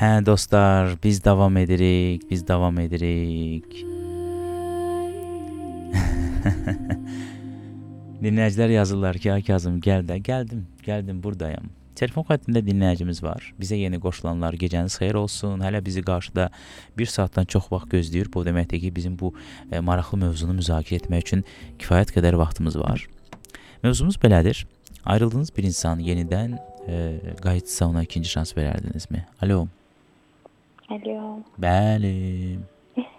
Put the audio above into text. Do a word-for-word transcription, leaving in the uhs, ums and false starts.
Hə dostlar, biz davam edirik, biz davam edirik. Dinləyicilər yazırlar ki, ay Kazım gəl də, gəldim, gəldim, buradayam. Telefon xəttində dinləyicimiz var. Bizə yeni qoşulanlar gecəniz xeyir olsun. Hələ bizi qarşıda bir saatdan çox vaxt gözləyir. Bu deməkdir ki, bizim bu e, maraqlı mövzunu müzakirə etmək üçün kifayət qədər vaxtımız var. Mövzumuz belədir. Ayrıldığınız bir insan yenidən e, qayıtsa ona ikinci şans verərdinizmi? Alo. Alo. Bəli.